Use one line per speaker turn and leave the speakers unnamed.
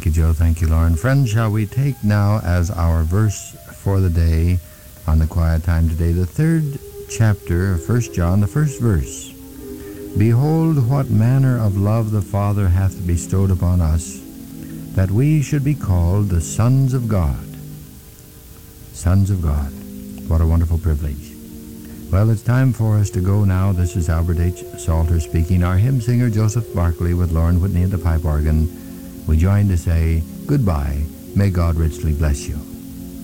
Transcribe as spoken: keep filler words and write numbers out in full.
Thank you, Joe. Thank you, Lauren. Friends, shall we take now as our verse for the day on the quiet time today, the third chapter of First John, the first verse. Behold, what manner of love the Father hath bestowed upon us, that we should be called the sons of God. Sons of God. What a wonderful privilege. Well, it's time for us to go now. This is Albert H. Salter speaking. Our hymn singer, Joseph Barkley, with Lauren Whitney at the pipe organ. We join to say goodbye. May God richly bless you.